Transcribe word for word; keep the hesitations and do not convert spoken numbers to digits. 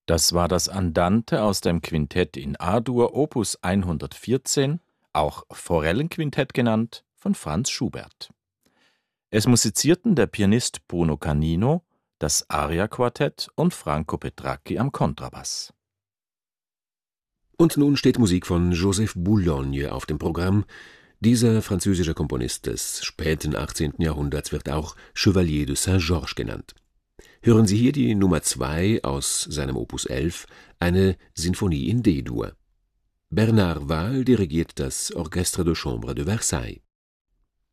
Das war das Andante aus dem Quintett in A-Dur Opus hundertvierzehn, auch Forellenquintett genannt, von Franz Schubert. Es musizierten der Pianist Bruno Canino, das Aria-Quartett und Franco Petracchi am Kontrabass. Und nun steht Musik von Joseph Boulogne auf dem Programm. Dieser französische Komponist des späten achtzehnten Jahrhunderts wird auch Chevalier de Saint-Georges genannt. Hören Sie hier die Nummer zwei aus seinem Opus elf, eine Sinfonie in D-Dur. Bernard Wahl dirigiert das Orchestre de Chambre de Versailles.